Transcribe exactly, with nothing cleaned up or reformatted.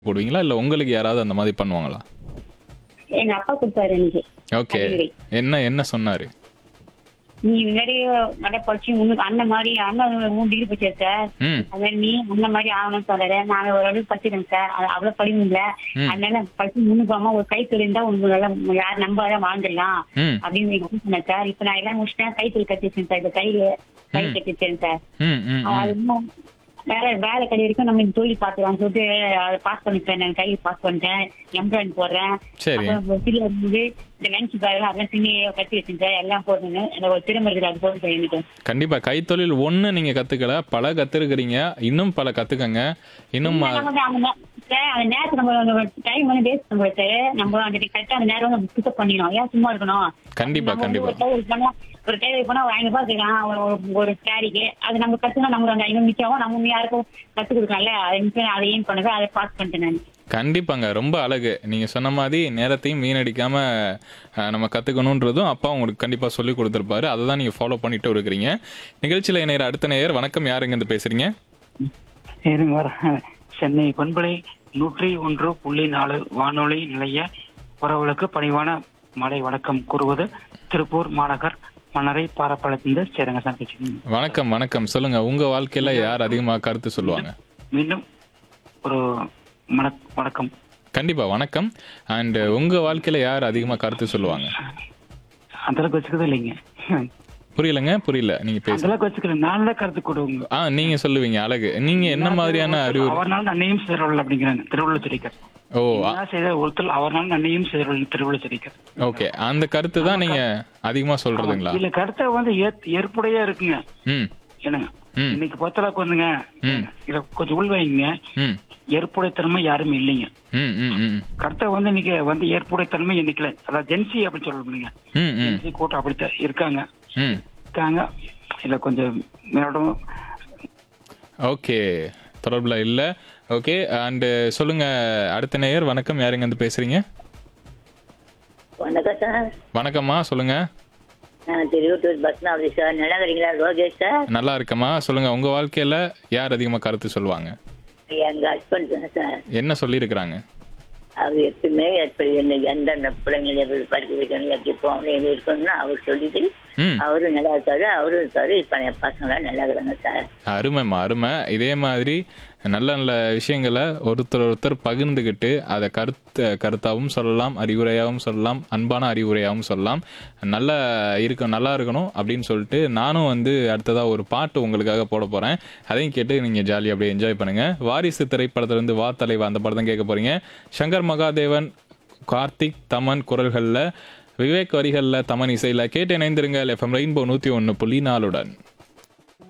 போடுவீங்களா? இல்ல உங்களுக்கு யாராவது அந்த மாதிரி பண்ணுவாங்களா? எங்க அப்பா குடுத்தாரு எனக்கு ஓகே. அறிவுரை. என்ன என்ன சொன்னாரு? நீ முன்னாடியே நல்லா படிச்சு உனக்கு அண்ணன் மாதிரி அண்ணன் மூணு டிகிரி படிச்சாரு சார். ம். அது மாதிரி நீ அந்த மாதிரி ஆகணும்னு சொல்றாரு. நாங்க ஓரளவுக்கு படிச்சிருக்கேன் சார். அது அவ்வளவு படிக்கல. ம். அதனால படிச்சு முன்னுக்கு போகாம ஒரு கைத்தொழில் இருந்தா உங்களுக்கு நல்லா யார் நம்பாதான் வாழ்ந்துடலாம் ம். அப்படின்னு எங்க அப்பா சொன்னார் சார். இப்ப நான் எல்லாம் முடிச்சிட்டேன். கைத்தொழில் கட்டிச்சேன் சார். இப்ப கையில கை ம். கட்டிச்சேன் சார். ம். ம். அது ம். இன்னும் வேற வேலை கடை வரைக்கும் நம்ம இந்த தொழில் பார்த்துக்கலாம் சொல்லிட்டு அதை பாஸ் பண்ணிட்டேன். நான் கையில் பாஸ் பண்ணிட்டேன். எம்ப்ராய்டிங் போடுறேன். சரி. அப்புறம் சில இருந்து இந்த லஞ்ச் பேக் அதெல்லாம் துணி கட்டி வச்சிருந்தேன். எல்லாம் போடுங்க. எனக்கு ஒரு திறமை இருக்குது. அது போட்டு எனக்கு கண்டிப்பா கைத்தொழில் ஒண்ணு நீங்க கத்துக்கல, பல கத்துருக்கிறீங்க. இன்னும் பல கத்துக்கங்க. இன்னும் அ- நம்ம அந்த நே- சார், அந்த நேரத்தை நம்ம டைம் வந்து வேஸ்ட் பண்ணுறது நம்ம அந்த கரெக்டா அந்த நேரம் வந்து பிக்கப் பண்ணிடணும். ஏன் சும்மா இருக்கணும்? கண்டிப்பா நம்ம வந்து கண்டிப்பா. ஒரு டேலர் போனா ஒரு டேலர் போனா ஒரு ஐநூறு ரூபாய் கேட்கலாம் ஒரு ஒரு- ஒரு சாரிக்கு. அது நம்ம கத்துனா நமக்கு அந்த ஐநூறு நிச்சயம் நம்ம இன்னும் யாருக்கும் கத்து கொடுக்கலாம்ல. அது நிச்சயம் அதை ஏன் பண்ணுது அதை பாஸ் பண்ணிட்டேன் நான். கண்டிப்பாங்க. ரொம்ப அழகு. நீங்க சொன்ன மாதிரி நேரத்தையும் வீணடிக்காம அ, நம்ம கத்துக்கணுன்றதும் அப்பா உங்களுக்கு கண்டிப்பா சொல்லி கொடுத்திருப்பாரு. அதை தான் நீங்க ஃபாலோ பண்ணிட்டு இருக்கிறீங்க. நிகழ்ச்சியில இணையர் அடுத்த நேயர் வணக்கம். யார் எங்க இருந்து பேசுறீங்க? இருங்க வர சென்னை பண்பலை நூற்றி ஒன்று புள்ளி நாலு வானொலி நிலைய உறவுகளுக்கு பணிவான மலை வணக்கம் கூறுவது திருப்பூர் மாநகர் மன்னரை பாரப்பாளத்திலிருந்து சேரங்கசாமி பேசுகிறேன். வணக்கம் வணக்கம். சொல்லுங்க உங்க வாழ்க்கையில யார் அதிகமா கருத்து சொல்லுவாங்க? மீண்டும் ஒரு மன வணக்கம். கண்டிப்பா வணக்கம். அண்ட் உங்க வாழ்க்கையில யார் அதிகமா கருத்து சொல்லுவாங்க? அந்த அளவுக்கு வச்சுக்கிறது இல்லைங்க. புரியலங்க புரியல நீங்க அந்த பேச. அளவுக்கு வச்சுக்கிறேன். நான் தான் கருத்து கொடுங்க. ஆ நீங்க சொல்லுவீங்க அழகு. நீங்க என்ன மாதிரியான அறிவுரை? அவர்னால நன்னையும் சேரல் அப்படிங்கிறாங்க திருவள்ளுவரிக்கர். ஓ என்ன செய்த ஒருத்தர் அவர்னால நன்னையும் சேரல் திருவள்ளுவரிக்கர். ஓகே. அந்த கருத்து தான் நீங்க அதிகமா சொல்றதுங்களா? இல்ல கருத்தை வந்து ஏத்- ஏற்புடையா இருக்குங்க. ம் என்னங்க ம் இன்னைக்கு பொறுத்தளவுக்கு வந்துங்க ம். இத கொஞ்சம் உள்வைங்க. ம் ஏற்புடைத்தன்மை யாரும் இல்லைங்க. ம் ம் ம் கருத்தை வந்து இன்னைக்கு வந்து ஏற்புடைத்தன்மை இன்னைக்கு அதாவது ஜென்சி அப்படின்னு சொல்ல முடியுங்க. ம் ம் ஜென்சி கூட்டம் அப்படித்தான் இருக்காங்க ம். இருக்காங்க இல்ல கொஞ்சம் மேடம். ஓகே. தொடர்புல இல்ல. ஓகே. அண்ட் சொல்லுங்க அடுத்த நேயர் வணக்கம். யாருங்க இருந்து பேசுறீங்க? வணக்கம் சார். வணக்கம்மா சொல்லுங்க. நான் திருவட்டூர் பத்மாவதி சார். நல்லா இருக்கிறீங்களா? லோகேஷ் சார். நல்லா இருக்கம்மா. சொல்லுங்க உங்க வாழ்க்கையில யார் அதிகமா கருத்து சொல்லுவாங்க? எங்க ஹஸ்பண்ட் தான் சார். என்ன சொல்லியிருக்கிறாங்க? அவர் எப்பவுமே எப்படி என்ன எந்தெந்த பிள்ளைங்களை எப்படி படிக்க வைக்கணும் எப்படி போகணும் எப்படி இருக்கணும்னு அவர் சொல்லிட்டு ம். அவரும் நல்லா இருக்காரு அவரும் இருக்காரு. இப்ப என் பசங்களாம் நல்லா இருக்கிறாங்க சார். அருமைம்மா அருமை. இதே மாதிரி நல்ல நல்ல விஷயங்களை ஒருத்தர் ஒருத்தர் பகிர்ந்துக்கிட்டு அதை கருத்து கருத்தாகவும் சொல்லலாம், அறிவுரையாகவும் சொல்லலாம், அன்பான அறிவுரையாகவும் சொல்லலாம். நல்லா இருக்க நல்லா இருக்கணும் அப்படின்னு சொல்லிட்டு நானும் வந்து அடுத்ததாக ஒரு பாட்டு உங்களுக்காக போட போகிறேன். அதையும் கேட்டு நீங்கள் ஜாலியாக அப்படியே என்ஜாய் பண்ணுங்கள். வாரிசு திரைப்படத்திலிருந்து வா தலைவா அந்த படம் தான் கேட்க போகிறீங்க. சங்கர் மகாதேவன், கார்த்திக், தமன் குரல்களில், விவேக் வரிகளில், தமன் இசையில் கேட்டு இணைந்திருங்கள். எஃப்எம் ரெயின்போ நூற்றி ஒன்று புள்ளி நாலுடன்.